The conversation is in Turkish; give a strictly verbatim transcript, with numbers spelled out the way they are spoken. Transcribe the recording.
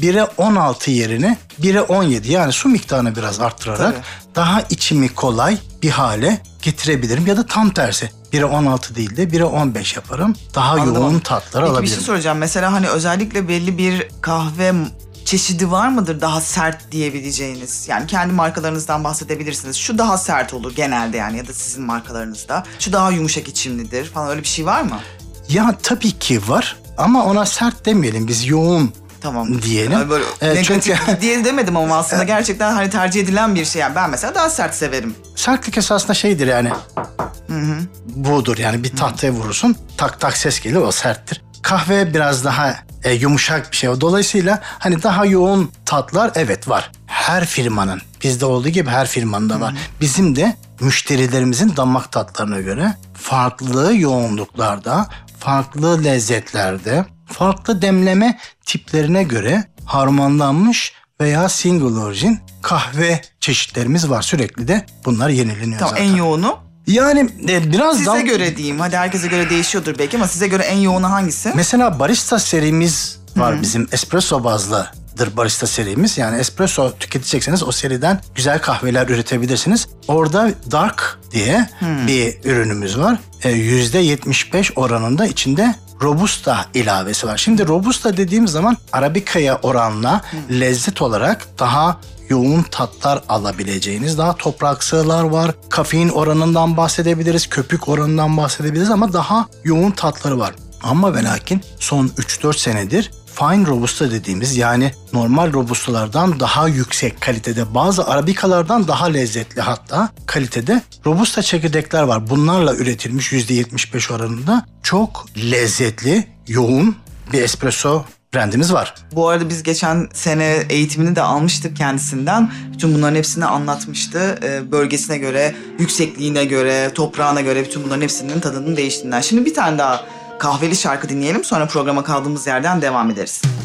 bire on altı yerine bire on yedi, yani su miktarını biraz arttırarak Tabii. daha içimi kolay bir hale getirebilirim. Ya da tam tersi, bire on altı değil de bire on beş yaparım. Daha Anladım. yoğun tatlar Peki alabilirim. bir şey soracağım. Mesela hani özellikle belli bir kahve çeşidi var mıdır daha sert diyebileceğiniz? Yani kendi markalarınızdan bahsedebilirsiniz. Şu daha sert olur genelde yani, ya da sizin markalarınızda. Şu daha yumuşak içimlidir falan, öyle bir şey var mı? Ya tabii ki var ama ona sert demeyelim, biz yoğun Tamam. diyelim. Yani böyle Ee, negatif çünkü diye demedim ama aslında gerçekten hani tercih edilen bir şey. Yani ben mesela daha sert severim. sertlik esasında şeydir yani. Hı hı. Budur yani, bir tahtaya vurursun, tak tak ses gelir, o serttir. Kahve biraz daha e, yumuşak bir şey. Dolayısıyla hani daha yoğun tatlar evet var. Her firmanın, bizde olduğu gibi her firmanın da var. Bizim de müşterilerimizin damak tatlarına göre farklı yoğunluklarda, farklı lezzetlerde, farklı demleme tiplerine göre harmanlanmış veya single origin kahve çeşitlerimiz var. Sürekli de bunlar yenileniyor Tamam, zaten. en yoğunu Yani e, biraz size daha... göre diyeyim. Hadi herkese göre değişiyordur belki ama size göre en yoğunu hangisi? Mesela barista serimiz var. Hı-hı. Bizim espresso bazlıdır barista serimiz. Yani espresso tüketecekseniz o seriden güzel kahveler üretebilirsiniz. Orada Dark diye Hı-hı. bir ürünümüz var. E, yüzde yetmiş beş oranında içinde Robusta ilavesi var. Şimdi Robusta dediğim zaman Arabica'ya oranla Hı-hı. lezzet olarak daha yoğun tatlar alabileceğiniz, daha topraksılar var. Kafein oranından bahsedebiliriz, köpük oranından bahsedebiliriz ama daha yoğun tatları var. Ama ve lakin son üç dört senedir Fine Robusta dediğimiz, yani normal Robustalardan daha yüksek kalitede, bazı Arabica'lardan daha lezzetli hatta kalitede Robusta çekirdekler var. Bunlarla üretilmiş yüzde yetmiş beş oranında çok lezzetli, yoğun bir espresso brandimiz var. Bu arada biz geçen sene eğitimini de almıştık kendisinden. Bütün bunların hepsini anlatmıştı. Ee, bölgesine göre, yüksekliğine göre, toprağına göre bütün bunların hepsinin tadının değiştiğinden. Şimdi bir tane daha kahveli şarkı dinleyelim. Sonra programa kaldığımız yerden devam ederiz.